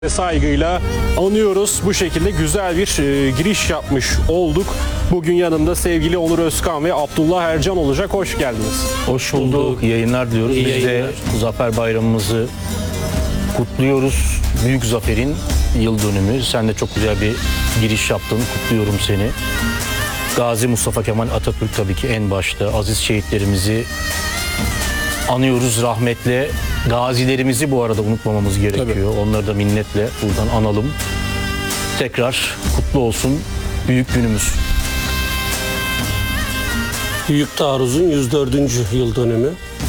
Saygıyla anıyoruz. Bu şekilde güzel bir giriş yapmış olduk. Bugün yanımda sevgili Onur Özkan ve Abdullah Ercan olacak. Hoş geldiniz. Hoş bulduk. Yayınlar diliyoruz. İyi Biz yayınlar. de Zafer Bayramımızı kutluyoruz. Büyük Zafer'in yıl dönümü. Sen de çok güzel bir giriş yaptın. Kutluyorum seni. Gazi Mustafa Kemal Atatürk tabii ki en başta. Aziz şehitlerimizi anıyoruz rahmetle. Gazilerimizi bu arada unutmamamız gerekiyor. Onları da minnetle buradan analım. Tekrar kutlu olsun büyük günümüz. Büyük Taarruz'un 104. yıl dönümü.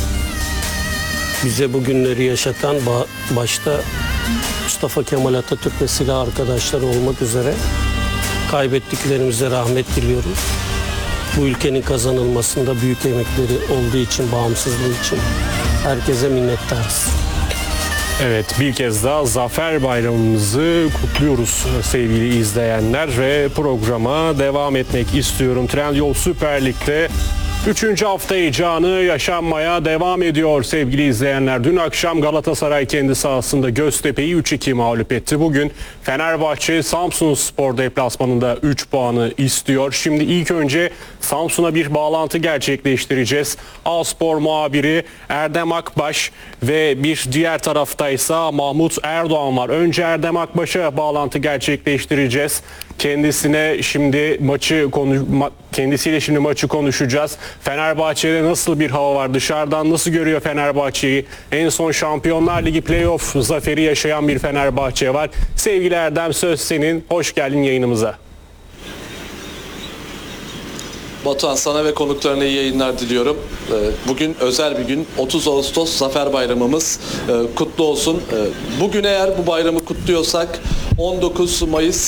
Bize bu günleri yaşatan başta Mustafa Kemal Atatürk ve silah arkadaşları olmak üzere kaybettiklerimize rahmet diliyoruz. Bu ülkenin kazanılmasında büyük emekleri olduğu için, bağımsızlığı için herkese minnettarız. Evet, bir kez daha Zafer Bayramımızı kutluyoruz sevgili izleyenler ve programa devam etmek istiyorum. Trendyol Süper Lig'de 3. hafta heyecanı yaşanmaya devam ediyor sevgili izleyenler. Dün akşam Galatasaray kendi sahasında Göztepe'yi 3-2 mağlup etti. Bugün Fenerbahçe Samsunspor deplasmanında 3 puanı istiyor. Şimdi ilk önce Samsun'a bir bağlantı gerçekleştireceğiz. A-Spor muhabiri Erdem Akbaş ve bir diğer taraftaysa Mahmut Erdoğan var. Önce Erdem Akbaş'a bağlantı gerçekleştireceğiz. Kendisiyle şimdi maçı konuşacağız. Fenerbahçe'de nasıl bir hava var? Dışarıdan nasıl görüyor Fenerbahçe'yi? En son Şampiyonlar Ligi playoff zaferi yaşayan bir Fenerbahçe var. Sevgili Erdem, söz senin. Hoş geldin yayınımıza. Batuhan, sana ve konuklarına iyi yayınlar diliyorum. Bugün özel bir gün. 30 Ağustos Zafer Bayramımız kutlu olsun. Bugün eğer bu bayramı kutluyorsak 19 Mayıs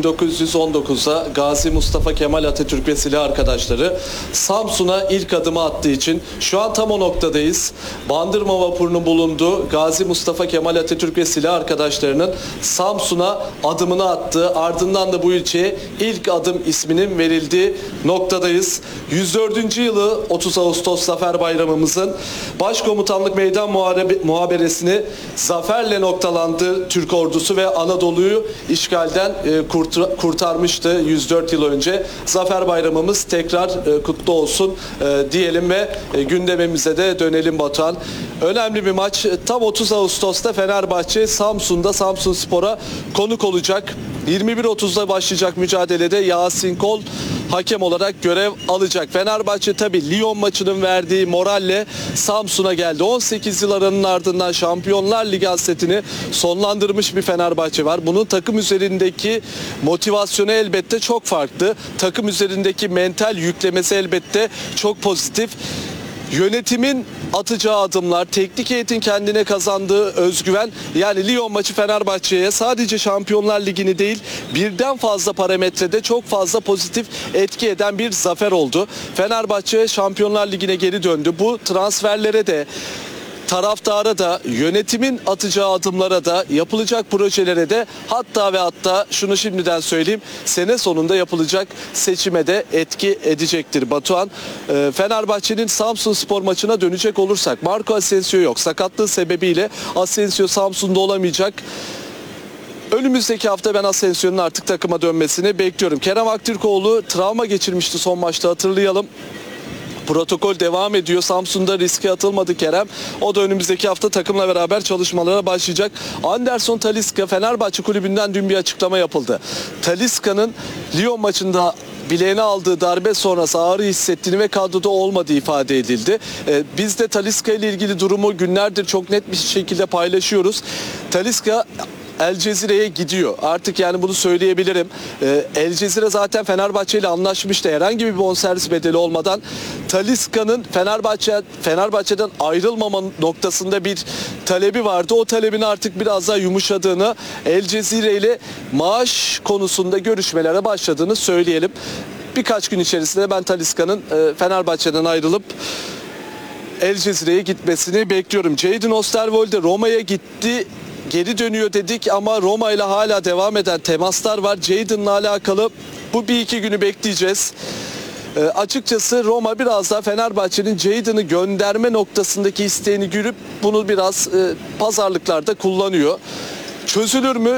1919'da Gazi Mustafa Kemal Atatürk ve silah arkadaşları Samsun'a ilk adımı attığı için şu an tam o noktadayız. Bandırma vapurunun bulunduğu Gazi Mustafa Kemal Atatürk ve silah arkadaşlarının Samsun'a adımını attığı, ardından da bu ilçeye ilk adım isminin verildiği noktadayız. 104. yılı 30 Ağustos Zafer Bayramımızın Başkomutanlık Meydan Muhaberesini zaferle noktalandı. Türk ordusu ve Anadolu'yu işgalden kurtarmıştı 104 yıl önce. Zafer Bayramımız tekrar kutlu olsun diyelim ve gündemimize de dönelim Batuhan. Önemli bir maç. Tam 30 Ağustos'ta Fenerbahçe Samsun'da Samsunspor'a konuk olacak. 21.30'da başlayacak mücadelede Yasin Kol hakem olarak görev alacak. Fenerbahçe tabii Lyon maçının verdiği moralle Samsun'a geldi. 18 yıl aranın ardından Şampiyonlar Ligi hasretini sonlandırmış bir Fenerbahçe var. Bunun takım üzerindeki motivasyonu elbette çok farklı. Takım üzerindeki mental yüklemesi elbette çok pozitif. Yönetimin atacağı adımlar, teknik heyetin kendine kazandığı özgüven, yani Lyon maçı Fenerbahçe'ye sadece Şampiyonlar Ligi'ni değil birden fazla parametrede çok fazla pozitif etki eden bir zafer oldu. Fenerbahçe Şampiyonlar Ligi'ne geri döndü. Bu transferlere de, taraftara da, yönetimin atacağı adımlara da, yapılacak projelere de, hatta ve hatta şunu şimdiden söyleyeyim, sene sonunda yapılacak seçime de etki edecektir Batuhan. Fenerbahçe'nin Samsunspor maçına dönecek olursak, Marco Asensio yok. Sakatlığı sebebiyle Asensio Samsun'da olamayacak. Önümüzdeki hafta ben Asensio'nun artık takıma dönmesini bekliyorum. Kerem Aktürkoğlu travma geçirmişti son maçta, hatırlayalım. Protokol devam ediyor. Samsun'da riske atılmadı Kerem. O da önümüzdeki hafta takımla beraber çalışmalara başlayacak. Anderson Talisca, Fenerbahçe kulübünden dün bir açıklama yapıldı. Talisca'nın Lyon maçında bileğine aldığı darbe sonrası ağrı hissettiğini ve kadroda olmadığı ifade edildi. Biz de Talisca ile ilgili durumu günlerdir çok net bir şekilde paylaşıyoruz. Talisca El Cezire'ye gidiyor. Artık yani bunu söyleyebilirim. El Cezire zaten Fenerbahçe ile anlaşmıştı. Herhangi bir bonservis bedeli olmadan Talisca'nın Fenerbahçe'den ayrılmama noktasında bir talebi vardı. O talebin artık biraz daha yumuşadığını, El Cezire ile maaş konusunda görüşmelere başladığını söyleyelim. Birkaç gün içerisinde ben Talisca'nın Fenerbahçe'den ayrılıp El Cezire'ye gitmesini bekliyorum. Jadon Osterwolde Roma'ya gitti. Geri dönüyor dedik ama Roma ile hala devam eden temaslar var. Jadon'la alakalı bu bir iki günü bekleyeceğiz. Açıkçası Roma biraz daha Fenerbahçe'nin Jadon'ı gönderme noktasındaki isteğini görüp bunu biraz pazarlıklarda kullanıyor. çözülür mü?